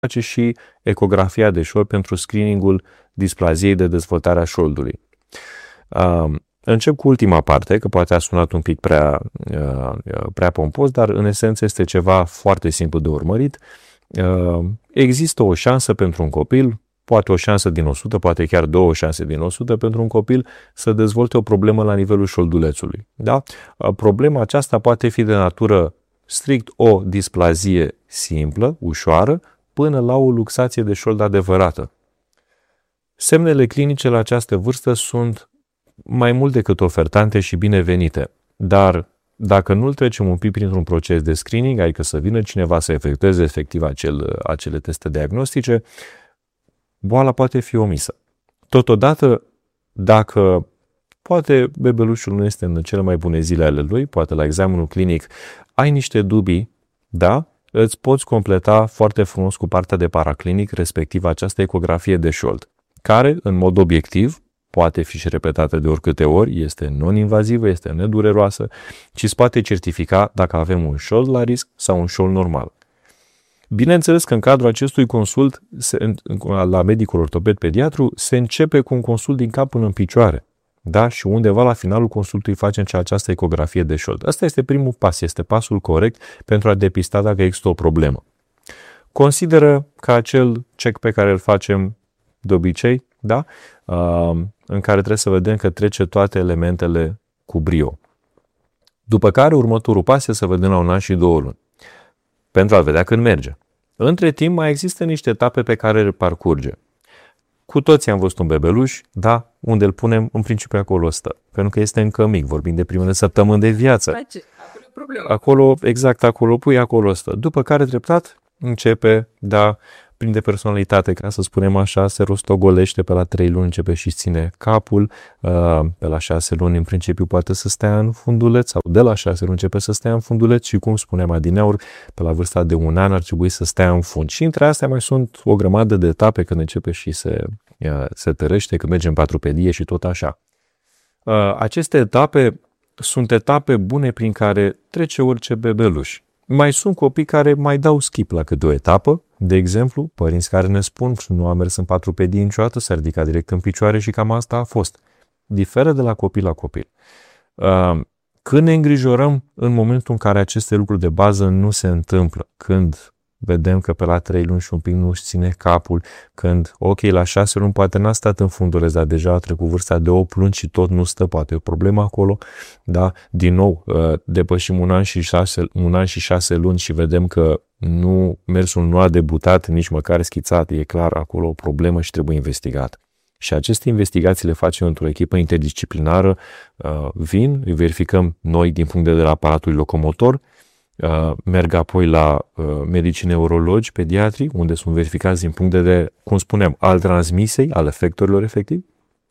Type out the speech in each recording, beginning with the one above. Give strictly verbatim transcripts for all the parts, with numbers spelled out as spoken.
face și ecografia de șold pentru screeningul displaziei de dezvoltare a șoldului. Uh, încep cu ultima parte, că poate a sunat un pic prea, uh, prea pompos, dar în esență este ceva foarte simplu de urmărit. Uh, există o șansă pentru un copil, poate o șansă din o sută, poate chiar două șanse din o sută pentru un copil să dezvolte o problemă la nivelul șoldulețului. Da? Uh, problema aceasta poate fi de natură strict o displazie simplă, ușoară, până la o luxație de șold adevărată. Semnele clinice la această vârstă sunt mai mult decât ofertante și binevenite, dar dacă nu-l trecem un pic printr-un proces de screening, adică să vină cineva să efectueze efectiv acel, acele teste diagnostice, boala poate fi omisă. Totodată, dacă poate bebelușul nu este în cele mai bune zile ale lui, poate la examenul clinic ai niște dubii, da, îți poți completa foarte frumos cu partea de paraclinic, respectiv această ecografie de șold, care, în mod obiectiv, poate fi și repetată de oricâte ori, este non-invazivă, este nedureroasă și îți poate certifica dacă avem un șold la risc sau un șold normal. Bineînțeles că în cadrul acestui consult, la medicul ortoped pediatru, se începe cu un consult din cap până în picioare. Da? Și undeva la finalul consultului facem această ecografie de șold. Asta este primul pas, este pasul corect pentru a depista dacă există o problemă. Consideră că acel check pe care îl facem de obicei, da? În care trebuie să vedem că trece toate elementele cu brio. După care următorul pas este să vedem la un an și două luni, pentru a vedea când merge. Între timp mai există niște etape pe care le parcurge. Cu toții am văzut un bebeluș, da, unde îl punem, în principiu acolo stă. Pentru că este încă mic, vorbim de primele săptămâni de viață. Acolo, exact, acolo pui, acolo stă. După care treptat începe, da, prinde personalitate, ca să spunem așa, se rostogolește, pe la trei luni începe și ține capul, pe la șase luni în principiu poate să stea în funduleț sau de la șase luni începe să stea în funduleț și cum spuneam adineauri, pe la vârsta de un an ar trebui să stea în fund. Și între astea mai sunt o grămadă de etape când începe și se, se tărăște, când merge în patrupedie și tot așa. Aceste etape sunt etape bune prin care trece orice bebeluș. Mai sunt copii care mai dau skip la câte o etapă, de exemplu, părinți care ne spun că nu a mers în patrupedie niciodată, s-a ridicat direct în picioare și cam asta a fost. Diferă de la copil la copil. Când ne îngrijorăm în momentul în care aceste lucruri de bază nu se întâmplă, când vedem că pe la trei luni și un pic nu își ține capul, când, ok, la șase luni poate n-a stat în funduleț, dar deja a trecut vârsta de opt luni și tot nu stă, poate e o problemă acolo, da? Din nou, depășim un an și șase, un an și șase luni și vedem că nu, mersul nu a debutat, nici măcar schițat, e clar acolo o problemă și trebuie investigat. Și aceste investigații le facem într-o echipă interdisciplinară, vin, îi verificăm noi din punct de vedere al aparatului locomotor, merg apoi la medicii neurologi, pediatri, unde sunt verificați din punct de vedere, cum spuneam, al transmisei, al efectorilor efectiv,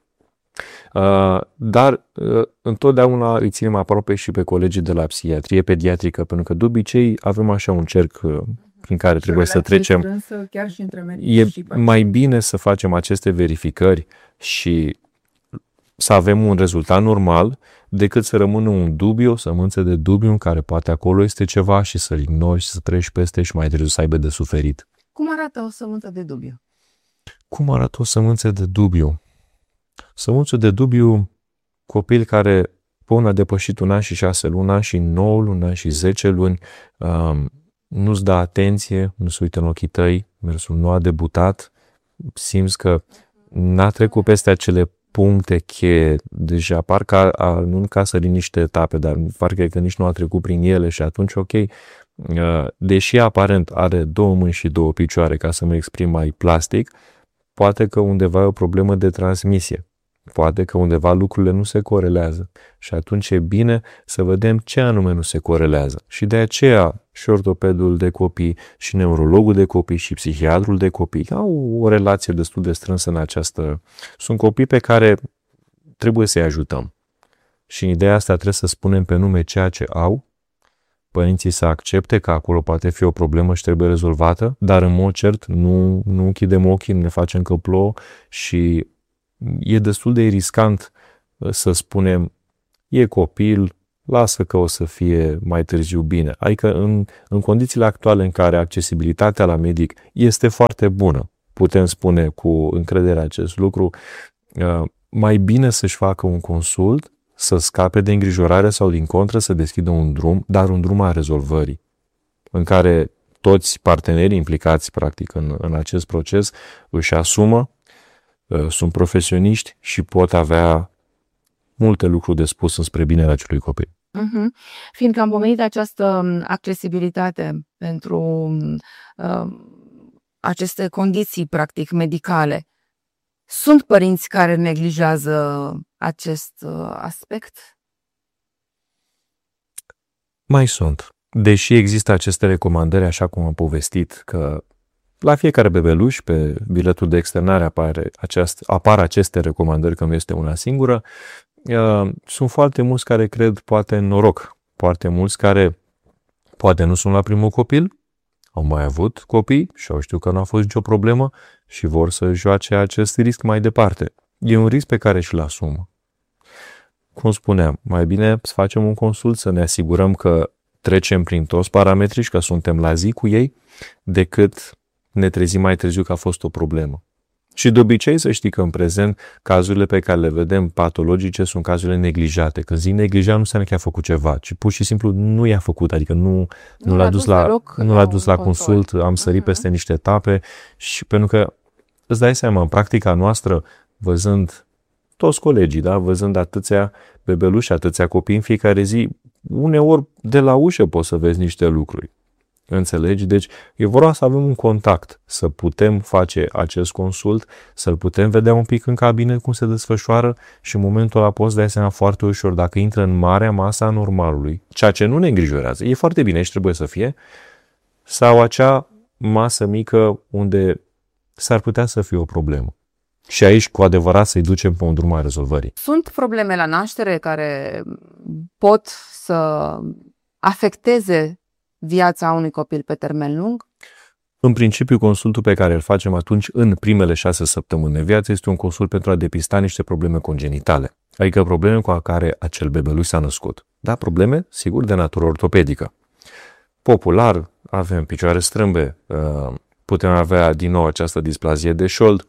dar întotdeauna îi ținem aproape și pe colegii de la psihiatrie pediatrică, pentru că de obicei avem așa un cerc prin care și trebuie să trecem. Strânsă, chiar și între medici e și mai bine să facem aceste verificări și să avem un rezultat normal, decât să rămână un dubiu, o sămânță de dubiu în care poate acolo este ceva și să-l ignori și să treci peste și mai târziu să aibă de suferit. Cum arată o sămânță de dubiu? Cum arată o sămânță de dubiu? Sămânță de dubiu, copil care până a depășit un an și șase luni, un an și nouă luni, un an și zece luni, um, nu-ți dă atenție, nu se uită în ochii tăi, mersul nu a debutat, simți că n-a trecut peste acele puncte cheie, deja parcă a, a, nu ca să niște etape, dar parcă că nici nu a trecut prin ele și atunci, ok, deși aparent are două mâini și două picioare, ca să mă exprim mai plastic, poate că undeva e o problemă de transmisie. Poate că undeva lucrurile nu se corelează și atunci e bine să vedem ce anume nu se corelează. Și de aceea și ortopedul de copii și neurologul de copii și psihiatrul de copii au o relație destul de strânsă în această... Sunt copii pe care trebuie să-i ajutăm. Și în ideea asta trebuie să spunem pe nume ceea ce au, părinții să accepte că acolo poate fi o problemă și trebuie rezolvată, dar în mod cert nu, nu închidem ochii, ne facem că plouă și e destul de riscant să spunem e copil, lasă că o să fie mai târziu bine. Adică în, în condițiile actuale în care accesibilitatea la medic este foarte bună, putem spune cu încredere acest lucru, mai bine să-și facă un consult, să scape de îngrijorare sau din contră să deschidă un drum, dar un drum al rezolvării, în care toți partenerii implicați practic în, în acest proces își asumă, sunt profesioniști și pot avea multe lucruri de spus înspre binele acelui copil. Uh-huh. Fiindcă am pomenit această accesibilitate pentru uh, aceste condiții practic medicale, sunt părinți care neglijează acest uh, aspect? Mai sunt. Deși există aceste recomandări, așa cum am povestit, că la fiecare bebeluș, pe biletul de externare apare aceast, apar aceste recomandări, că nu este una singură, uh, sunt foarte mulți care cred poate în noroc. Foarte mulți care poate nu sunt la primul copil, au mai avut copii și au știut că nu a fost nicio problemă și vor să joace acest risc mai departe. E un risc pe care și-l asumă. Cum spuneam, mai bine să facem un consult, să ne asigurăm că trecem prin toți parametrii și că suntem la zi cu ei, decât ne trezim mai târziu că a fost o problemă. Și de obicei să știi că în prezent cazurile pe care le vedem patologice sunt cazurile neglijate. Când zic neglijat nu înseamnă că a făcut ceva, ci pur și simplu nu i-a făcut, adică nu, nu, nu l-a dus la, loc, nu l-a dus la consult, am sărit uh-huh. peste niște etape și pentru că îți dai seama, în practica noastră, văzând toți colegii, da, văzând atâția bebeluși, atâția copii în fiecare zi, uneori de la ușă poți să vezi niște lucruri. Înțelegi? Deci e vorba să avem un contact, să putem face acest consult, să-l putem vedea un pic în cabine cum se desfășoară și în momentul ăla poți dai seama foarte ușor dacă intră în marea masă a normalului, ceea ce nu ne îngrijorează, e foarte bine și trebuie să fie, sau acea masă mică unde s-ar putea să fie o problemă. Și aici, cu adevărat, să-i ducem pe un drum al rezolvării. Sunt probleme la naștere care pot să afecteze viața unui copil pe termen lung? În principiu, consultul pe care îl facem atunci în primele șase săptămâni de viață este un consult pentru a depista niște probleme congenitale, adică probleme cu care acel bebeluș s-a născut. Da, probleme, sigur, de natură ortopedică. Popular, avem picioare strâmbe, putem avea din nou această displazie de șold,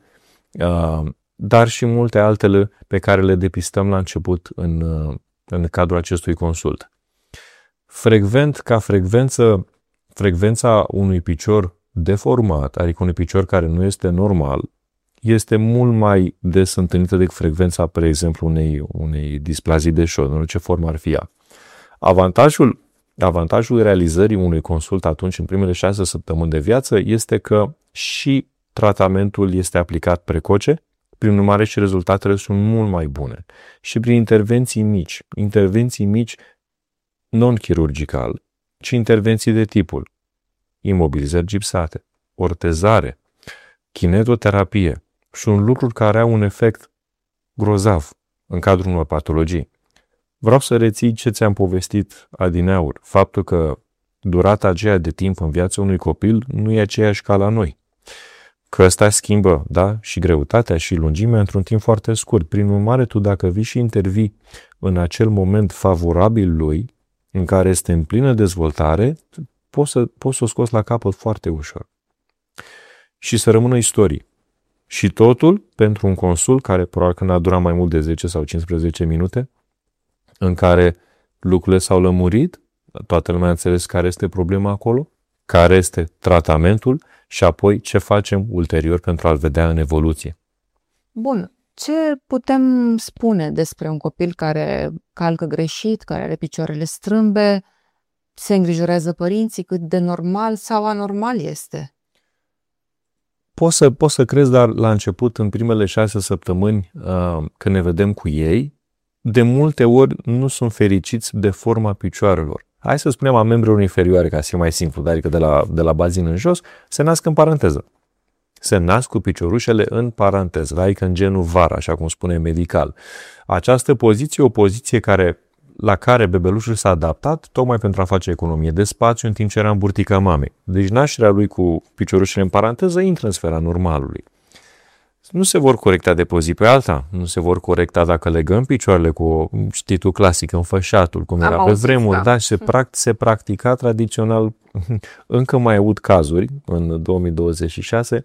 dar și multe altele pe care le depistăm la început în, în cadrul acestui consult. Frecvent, ca frecvență, frecvența unui picior deformat, adică unui picior care nu este normal, este mult mai des întâlnită decât frecvența, spre exemplu, unei, unei displazii de șold, în orice formă ar fi ea. Avantajul, avantajul realizării unui consult atunci, în primele șase săptămâni de viață, este că și tratamentul este aplicat precoce, prin urmare și rezultatele sunt mult mai bune. Și prin intervenții mici, intervenții mici non-chirurgical, ci intervenții de tipul imobilizări gipsate, ortezare, kinetoterapie, sunt lucruri care au un efect grozav în cadrul unor patologii. Vreau să reții ce ți-am povestit adineauri, faptul că durata aceea de timp în viața unui copil nu e aceeași ca la noi. Că ăsta schimbă, da, și greutatea și lungimea într-un timp foarte scurt. Prin urmare, tu dacă vii și intervii în acel moment favorabil lui, în care este în plină dezvoltare, poți să, poți să o scoți la capăt foarte ușor. Și să rămână istorie. Și totul pentru un consult care probabil că n-a durat mai mult de zece sau cincisprezece minute, în care lucrurile s-au lămurit, toată lumea a înțeles care este problema acolo, care este tratamentul și apoi ce facem ulterior pentru a-l vedea în evoluție. Bun. Ce putem spune despre un copil care calcă greșit, care are picioarele strâmbe, se îngrijorează părinții, cât de normal sau anormal este? Poți să, poți să crezi, dar la început, în primele șase săptămâni, când ne vedem cu ei, de multe ori nu sunt fericiți de forma picioarelor. Hai să spunem a membrelor inferioare, ca să fie mai simplu, adică de la, de la bazin în jos, se nasc în paranteză. Se nasc cu piciorușele în paranteză, adică în genul var, așa cum spune medical. Această poziție, o poziție care, la care bebelușul s-a adaptat tocmai pentru a face economie de spațiu în timp ce era în burtica mamei. Deci nașterea lui cu piciorușele în paranteză intră în sfera normalului. nu se vor corecta de pe o zi pe alta, nu se vor corecta dacă legăm picioarele cu, știi tu, clasic, înfășatul, cum era pe vremuri, da, da și se, pract, se practica tradițional, încă mai aud cazuri în două mii douăzeci și șase,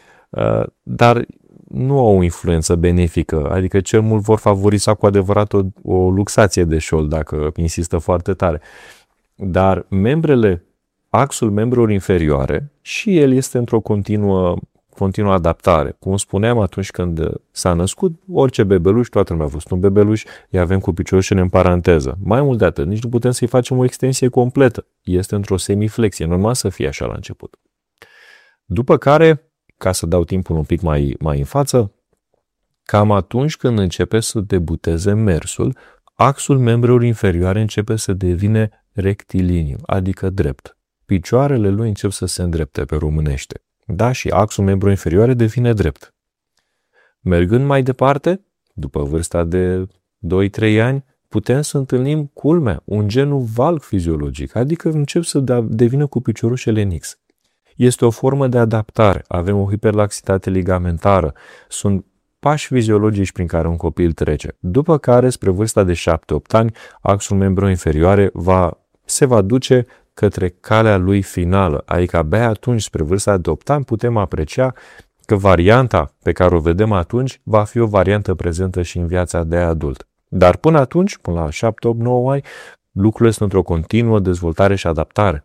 dar nu au o influență benefică, adică cel mult vor favoriza cu adevărat o, o luxație de șold dacă insistă foarte tare. Dar membrele, axul membrelor inferioare, și el este într-o continuă, continuă adaptare. Cum spuneam, atunci când s-a născut, orice bebeluș, toată lumea a văzut un bebeluș, îi avem cu piciorușele în paranteză. Mai mult de atât, nici nu putem să-i facem o extensie completă. Este într-o semiflexie, normal să fie așa la început. După care, ca să dau timpul un pic mai, mai în față, cam atunci când începe să debuteze mersul, axul membrelor inferioare începe să devine rectiliniu, adică drept. Picioarele lui încep să se îndrepte pe românește. Da, și axul membrelor inferioare devine drept. Mergând mai departe, după vârsta de doi trei ani, putem să întâlnim, culmea, un genul valg fiziologic, adică încep să devină cu piciorușele în X. Este o formă de adaptare, avem o hiperlaxitate ligamentară, sunt pași fiziologici prin care un copil trece. După care, spre vârsta de șapte opt ani, axul membrelor inferioare va, se va duce către calea lui finală, adică abia atunci, spre vârsta de opt ani, putem aprecia că varianta pe care o vedem atunci va fi o variantă prezentă și în viața de adult. Dar până atunci, până la șapte opt nouă ani, lucrurile sunt într-o continuă dezvoltare și adaptare.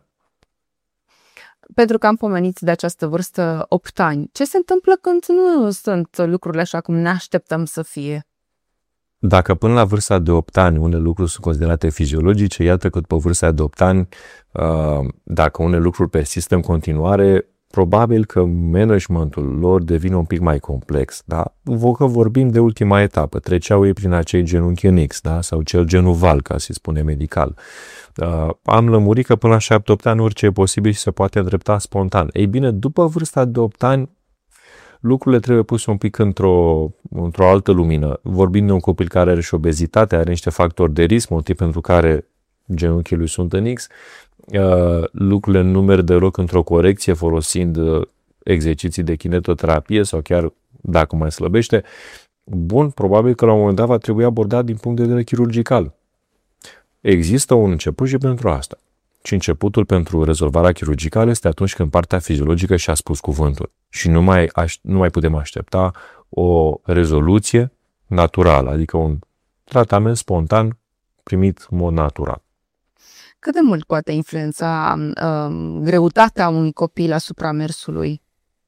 Pentru că am pomenit de această vârstă opt ani, ce se întâmplă când nu sunt lucrurile așa cum ne așteptăm să fie? Dacă până la vârsta de opt ani unele lucruri sunt considerate fiziologice, iată că după vârsta de opt ani, dacă unele lucruri persistă în continuare, probabil că managementul lor devine un pic mai complex. Da? Că vorbim de ultima etapă, treceau ei prin acei genunchi în X, da? Sau cel genul val, ca să-i spune medical. Uh, am lămurit că până la șapte opt ani orice e posibil și se poate îndrepta spontan. Ei bine, după vârsta de opt ani, lucrurile trebuie puse un pic într-o, într-o altă lumină. Vorbim de un copil care are și obezitate, are niște factori de risc, motiv pentru care genunchii lui sunt în X, uh, lucrurile nu merg deloc într-o corecție folosind uh, exerciții de kinetoterapie sau chiar dacă mai slăbește. Bun, probabil că la un moment dat va trebui abordat din punct de vedere chirurgical. Există un început și pentru asta. Și începutul pentru rezolvarea chirurgicală este atunci când partea fiziologică și-a spus cuvântul. Și nu mai, aș, nu mai putem aștepta o rezoluție naturală, adică un tratament spontan primit în mod natural. Cât de mult poate influența uh, greutatea unui copil asupra mersului?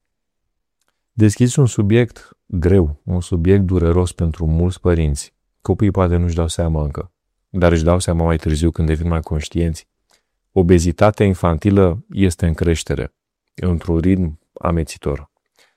Deschizi un subiect greu, un subiect dureros pentru mulți părinți. Copiii poate nu-și dau seama încă, dar își dau seama mai târziu când devin mai conștienți. Obezitatea infantilă este în creștere, într-un ritm amețitor.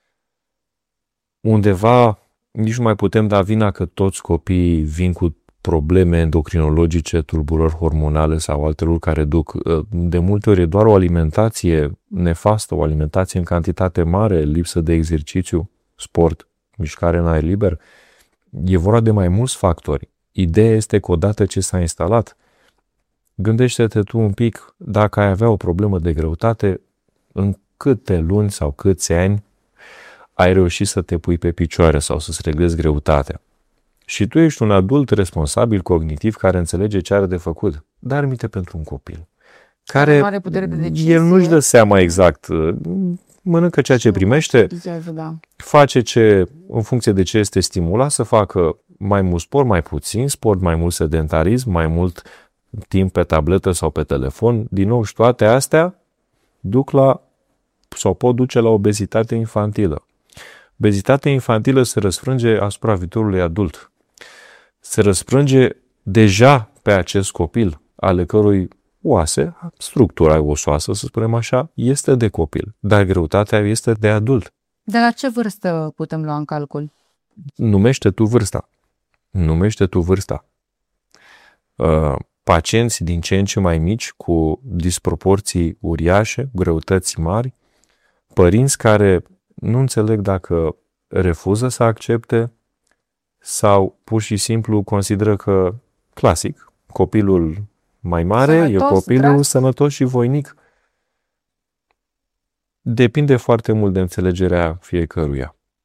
Undeva nici nu mai putem da vina că toți copiii vin cu probleme endocrinologice, tulburări hormonale sau alte lucruri care duc. De multe ori e doar o alimentație nefastă, o alimentație în cantitate mare, lipsă de exercițiu, sport, mișcare în aer liber. E vorba de mai mulți factori. Ideea este că odată ce s-a instalat, gândește-te tu un pic dacă ai avea o problemă de greutate, în câte luni sau câți ani ai reușit să te pui pe picioare sau să-ți reglezi greutatea. Și tu ești un adult responsabil, cognitiv, care înțelege ce are de făcut. Dar minte pentru un copil care are putere de decizie. El nu-și dă seama exact. Mănâncă ceea ce primește, face ce, în funcție de ce este stimulat, să facă mai mult sport, mai puțin sport, mai mult sedentarism, mai mult timp pe tabletă sau pe telefon. Din nou, și toate astea duc la, sau pot duce la obezitate infantilă. Obezitatea infantilă se răsfrânge asupra viitorului adult. Se răsfrânge deja pe acest copil, ale cărui oase, structura osoasă, să spunem așa, este de copil, dar greutatea este de adult. De la ce vârstă putem lua în calcul? Numește tu vârsta. Numește tu vârsta. Uh, pacienți din ce în ce mai mici, cu disproporții uriașe, greutăți mari, părinți care nu înțeleg dacă refuză să accepte sau pur și simplu consideră că, clasic, copilul mai mare sănătos, e copilul drag. Sănătos și voinic. Depinde foarte mult de înțelegerea fiecăruia.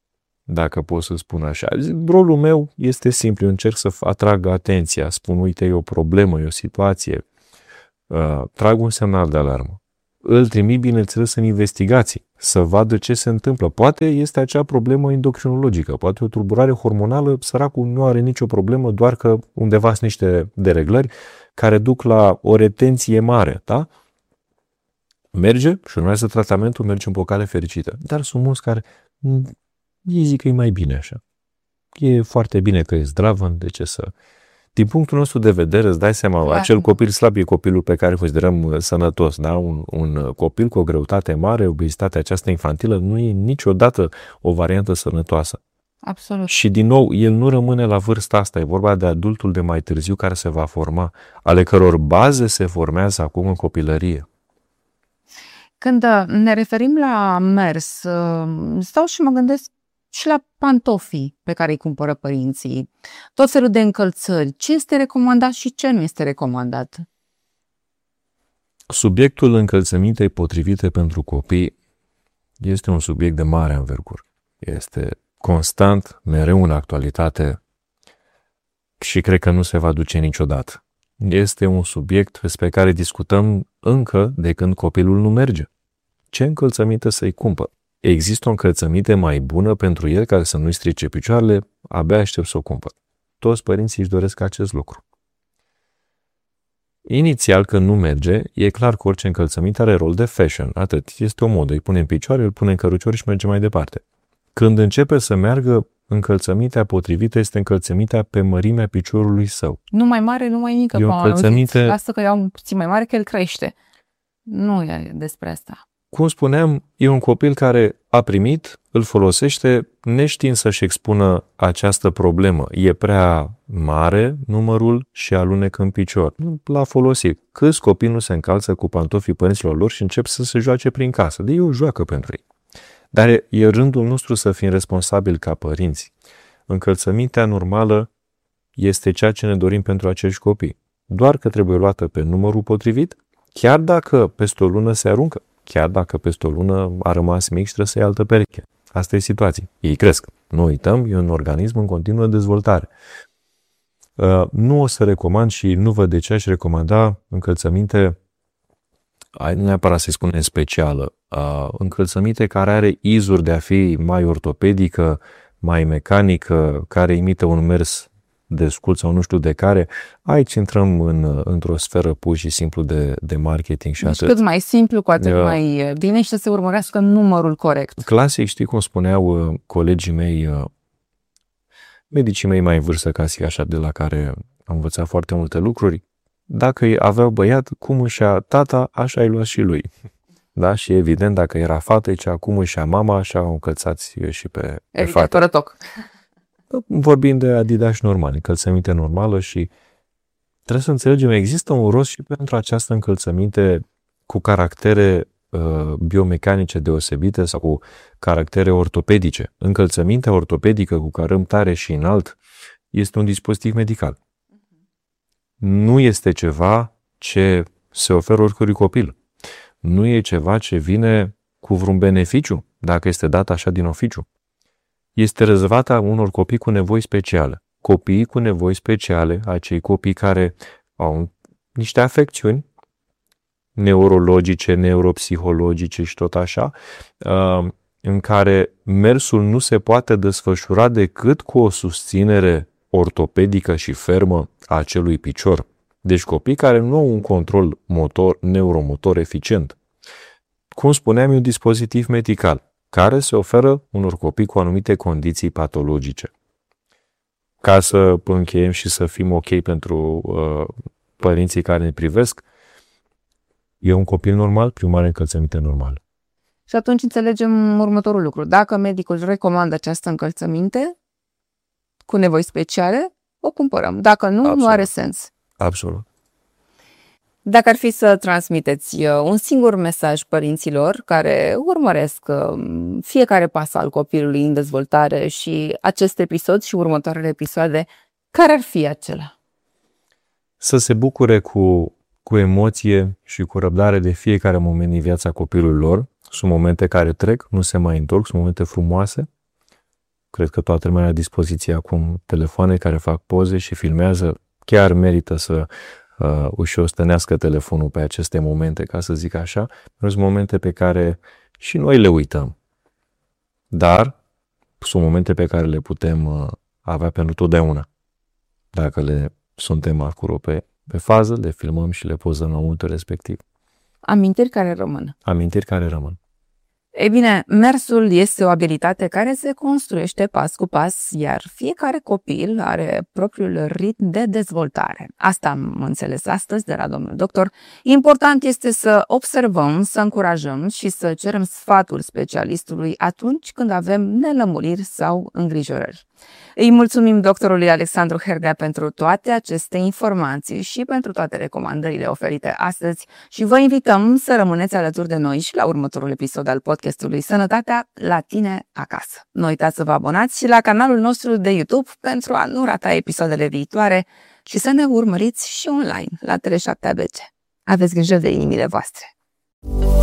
dacă pot să spun așa. Rolul meu este simplu, încerc să atrag atenția, spun, uite, e o problemă, e o situație, uh, trag un semnal de alarmă. Îl trimit, bineînțeles, în investigații, să vadă ce se întâmplă. Poate este acea problemă endocrinologică, poate o tulburare hormonală, săracul nu are nicio problemă, doar că undeva sunt niște dereglări care duc la o retenție mare, da? Merge și urmează tratamentul, merge pe o cale fericită. Dar sunt mulți care ei zic că e mai bine așa. E foarte bine că e zdravă, de ce să... Din punctul nostru de vedere, îți dai seama, Clar. acel copil slab e copilul pe care îl considerăm sănătos, da? Un, un copil cu o greutate mare, obezitatea aceasta infantilă, nu e niciodată o variantă sănătoasă. Absolut. Și din nou, el nu rămâne la vârsta asta, e vorba de adultul de mai târziu care se va forma, ale căror baze se formează acum în copilărie. Când ne referim la mers, stau și mă gândesc și la pantofii pe care îi cumpără părinții, tot felul de încălțări, ce este recomandat și ce nu este recomandat. Subiectul încălțămintei potrivite pentru copii este un subiect de mare anvergură. Este constant, mereu în actualitate și cred că nu se va duce niciodată. Este un subiect despre care discutăm încă de când copilul nu merge. Ce încălțăminte să-i cumpăr? Există o încălțăminte mai bună pentru el care să nu-i strice picioarele? Abia aștept să o cumpăr. Toți părinții își doresc acest lucru. Inițial, când nu merge, e clar că orice încălțăminte are rol de fashion. Atât. Este o modă. Îi punem picioare, îl punem în cărucior și merge mai departe. Când începe să meargă, încălțămintea potrivită este încălțămintea pe mărimea piciorului său. Nu mai mare, nu mai mică. E o încălțăminte... Lasă că iau un puțin mai mare, că el crește. Nu e despre asta. Cum spuneam, e un copil care a primit, îl folosește, neștiind să-și expună această problemă. E prea mare numărul și alunecă în picior. L-a folosit. Câți copii nu se încalță cu pantofii părinților lor și încep să se joace prin casă? De ei o joacă pentru ei. Dar e, e rândul nostru să fim responsabili ca părinți. Încălțămintea normală este ceea ce ne dorim pentru acești copii. Doar că trebuie luată pe numărul potrivit, chiar dacă peste o lună se aruncă. Chiar dacă peste o lună a rămas mic și trebuie să ia altă pereche. Asta e situația. Ei cresc. Nu uităm, e un organism în continuă dezvoltare. Uh, nu o să recomand și nu văd de ce aș recomanda încălțăminte, nu neapărat să-i spunem specială, uh, încălțăminte care are izuri de a fi mai ortopedică, mai mecanică, care imită un mers descult sau nu știu de care, aici intrăm în, într-o sferă pur și simplu de, de marketing și deci atât. Cât mai simplu, cu atât uh, mai bine și să se urmărească numărul corect. Clasic, știi cum spuneau uh, colegii mei, uh, medicii mei mai în vârstă, ca zic așa, de la care am învățat foarte multe lucruri, dacă aveau băiat, cum își ia tata, așa ai luat și lui. Da? Și evident, dacă era fată, zicea, cum își ia mama, așa o încălțați și pe, pe fată. Rătoc. Vorbim de Adidas normal, încălțăminte normală și trebuie să înțelegem, există un rost și pentru această încălțăminte cu caractere uh, biomecanice deosebite sau cu caractere ortopedice. Încălțămintea ortopedică cu cărăm tare și înalt este un dispozitiv medical. Nu este ceva ce se oferă oricărui copil. Nu e ceva ce vine cu vreun beneficiu, dacă este dat așa din oficiu. Este rezervată unor copii cu nevoi speciale. Copiii cu nevoi speciale, acei copii care au niște afecțiuni neurologice, neuropsihologice și tot așa, în care mersul nu se poate desfășura decât cu o susținere ortopedică și fermă a acelui picior. Deci copii care nu au un control motor, neuromotor eficient. Cum spuneam, e un dispozitiv medical care se oferă unor copii cu anumite condiții patologice. Ca să încheiem și să fim ok pentru uh, părinții care ne privesc, e un copil normal, primul are încălțăminte normală. Și atunci înțelegem următorul lucru. Dacă medicul recomandă această încălțăminte cu nevoi speciale, o cumpărăm. Dacă nu, Absolut. nu are sens. Absolut. Dacă ar fi să transmiteți un singur mesaj părinților care urmăresc fiecare pas al copilului în dezvoltare și acest episod și următoarele episoade, care ar fi acela? Să se bucure cu, cu emoție și cu răbdare de fiecare moment din viața copilului lor. Sunt momente care trec, nu se mai întorc, sunt momente frumoase. cred că toată lumea are la dispoziție acum telefoane care fac poze și filmează. Chiar merită să uh, își ostănească telefonul pe aceste momente, ca să zic așa. Sunt momente pe care și noi le uităm. Dar sunt momente pe care le putem uh, avea pentru totdeauna. Dacă le suntem acolo pe, pe fază, le filmăm și le pozăm la momentul respectiv. Amintiri care rămân. Amintiri care rămân. Ei bine, mersul este o abilitate care se construiește pas cu pas, iar fiecare copil are propriul ritm de dezvoltare. Asta am înțeles astăzi de la domnul doctor. Important este să observăm, să încurajăm și să cerem sfatul specialistului atunci când avem nelămuriri sau îngrijorări. Îi mulțumim doctorului Alexandru Herdea pentru toate aceste informații și pentru toate recomandările oferite astăzi și vă invităm să rămâneți alături de noi și la următorul episod al podcastului Sănătatea la tine acasă. Nu uitați să vă abonați și la canalul nostru de YouTube pentru a nu rata episoadele viitoare și să ne urmăriți și online la Tele șapte A B C. Aveți grijă de inimile voastre!